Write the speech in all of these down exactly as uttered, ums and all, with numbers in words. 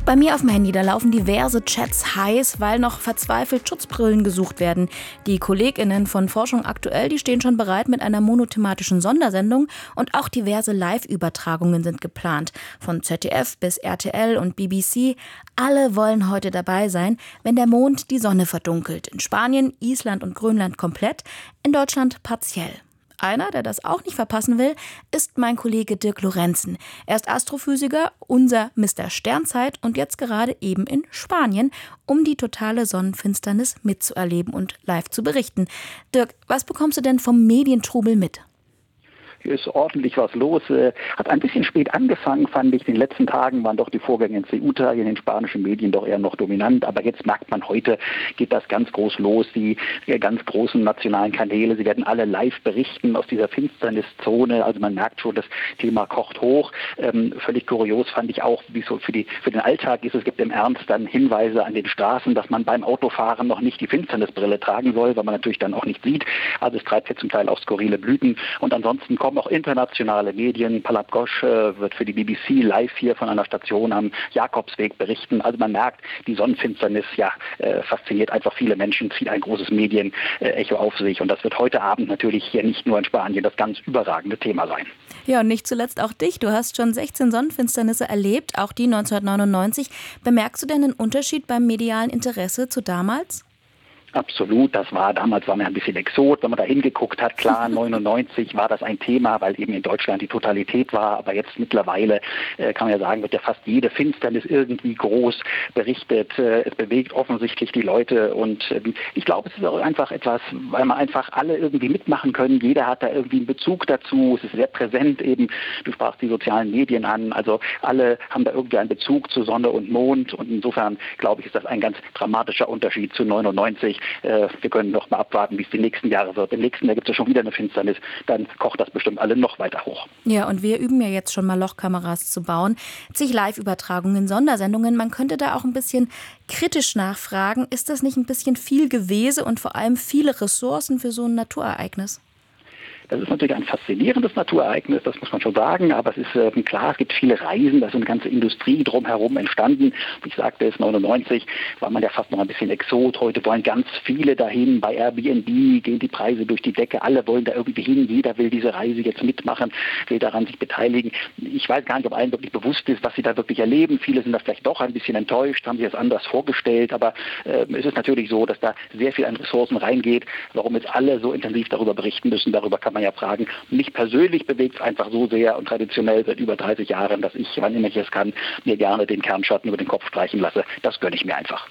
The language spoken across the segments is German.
Bei mir auf dem Handy, da laufen diverse Chats heiß, weil noch verzweifelt Schutzbrillen gesucht werden. Die KollegInnen von Forschung aktuell, die stehen schon bereit mit einer monothematischen Sondersendung und auch diverse Live-Übertragungen sind geplant. Von Z D F bis R T L und B B C. Alle wollen heute dabei sein, wenn der Mond die Sonne verdunkelt. In Spanien, Island und Grönland komplett, in Deutschland partiell. Einer, der das auch nicht verpassen will, ist mein Kollege Dirk Lorenzen. Er ist Astrophysiker, unser Mister Sternzeit und jetzt gerade eben in Spanien, um die totale Sonnenfinsternis mitzuerleben und live zu berichten. Dirk, was bekommst du denn vom Medientrubel mit? Hier ist ordentlich was los. Hat ein bisschen spät angefangen, fand ich. In den letzten Tagen waren doch die Vorgänge in Ceuta, in den spanischen Medien doch eher noch dominant. Aber jetzt merkt man, heute geht das ganz groß los. Die ganz großen nationalen Kanäle, sie werden alle live berichten aus dieser Finsterniszone. Also man merkt schon, das Thema kocht hoch. Ähm, völlig kurios fand ich auch, wie so für, die, für den Alltag ist. Es gibt im Ernst dann Hinweise an den Straßen, dass man beim Autofahren noch nicht die Finsternisbrille tragen soll, weil man natürlich dann auch nicht sieht. Also es treibt jetzt zum Teil auch skurrile Blüten. Und ansonsten kommen auch internationale Medien. Palabgos äh, wird für die B B C live hier von einer Station am Jakobsweg berichten. Also man merkt, die Sonnenfinsternis ja äh, fasziniert einfach viele Menschen, zieht ein großes Medienecho auf sich. Und das wird heute Abend natürlich hier nicht nur in Spanien das ganz überragende Thema sein. Ja, und nicht zuletzt auch dich. Du hast schon sechzehn Sonnenfinsternisse erlebt, auch die neunzehnhundertneunundneunzig. Bemerkst du denn einen Unterschied beim medialen Interesse zu damals? Absolut, das war, damals war man ein bisschen Exot, wenn man da hingeguckt hat, klar, neunundneunzig war das ein Thema, weil eben in Deutschland die Totalität war, aber jetzt mittlerweile, äh, kann man ja sagen, wird ja fast jede Finsternis irgendwie groß berichtet, äh, es bewegt offensichtlich die Leute und äh, ich glaube, es ist auch einfach etwas, weil man einfach alle irgendwie mitmachen können, jeder hat da irgendwie einen Bezug dazu, es ist sehr präsent eben, du sprachst die sozialen Medien an, also alle haben da irgendwie einen Bezug zu Sonne und Mond und insofern, glaube ich, ist das ein ganz dramatischer Unterschied zu neunundneunzig. Wir können noch mal abwarten, wie es die nächsten Jahre wird. Im nächsten Jahr gibt es ja schon wieder eine Finsternis. Dann kocht das bestimmt alle noch weiter hoch. Ja, und wir üben ja jetzt schon mal Lochkameras zu bauen. Zig Live-Übertragungen, Sondersendungen. Man könnte da auch ein bisschen kritisch nachfragen. Ist das nicht ein bisschen viel Gewese und vor allem viele Ressourcen für so ein Naturereignis? Das ist natürlich ein faszinierendes Naturereignis, das muss man schon sagen, aber es ist äh, klar, es gibt viele Reisen, da ist eine ganze Industrie drumherum entstanden. Wie ich sagte, es neunundneunzig war man ja fast noch ein bisschen Exot, heute wollen ganz viele dahin, bei Airbnb gehen die Preise durch die Decke, alle wollen da irgendwie hin, jeder will diese Reise jetzt mitmachen, will daran sich beteiligen. Ich weiß gar nicht, ob allen wirklich bewusst ist, was sie da wirklich erleben. Viele sind da vielleicht doch ein bisschen enttäuscht, haben sich das anders vorgestellt, aber äh, es ist natürlich so, dass da sehr viel an Ressourcen reingeht, warum jetzt alle so intensiv darüber berichten müssen, darüber kann man man ja fragen. Mich persönlich bewegt es einfach so sehr und traditionell seit über dreißig Jahren, dass ich, wann immer ich es kann, mir gerne den Kernschatten über den Kopf streichen lasse. Das gönne ich mir einfach.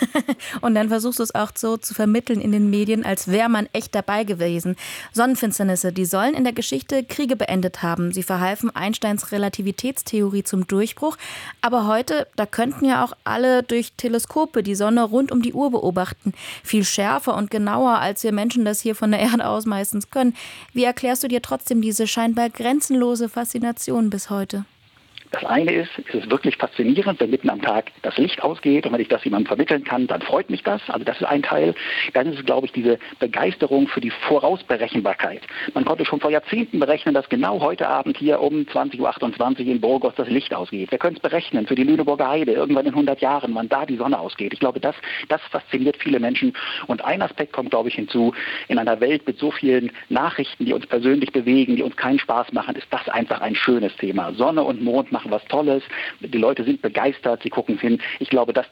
Und dann versuchst du es auch so zu vermitteln in den Medien, als wäre man echt dabei gewesen. Sonnenfinsternisse, die sollen in der Geschichte Kriege beendet haben. Sie verhalfen Einsteins Relativitätstheorie zum Durchbruch. Aber heute, da könnten ja auch alle durch Teleskope die Sonne rund um die Uhr beobachten. Viel schärfer und genauer, als wir Menschen das hier von der Erde aus meistens können. Wie erklärst du dir trotzdem diese scheinbar grenzenlose Faszination bis heute? Das eine ist, es ist wirklich faszinierend, wenn mitten am Tag das Licht ausgeht und wenn ich das jemandem vermitteln kann, dann freut mich das. Also das ist ein Teil. Dann ist es, glaube ich, diese Begeisterung für die Vorausberechenbarkeit. Man konnte schon vor Jahrzehnten berechnen, dass genau heute Abend hier um zwanzig Uhr achtundzwanzig in Burgos das Licht ausgeht. Wir können es berechnen für die Lüneburger Heide, irgendwann in hundert Jahren, wann da die Sonne ausgeht. Ich glaube, das, das fasziniert viele Menschen. Und ein Aspekt kommt, glaube ich, hinzu. In einer Welt mit so vielen Nachrichten, die uns persönlich bewegen, die uns keinen Spaß machen, ist das einfach ein schönes Thema. Sonne und Mond machen was Tolles. Die Leute sind begeistert, sie gucken hin. Ich glaube, das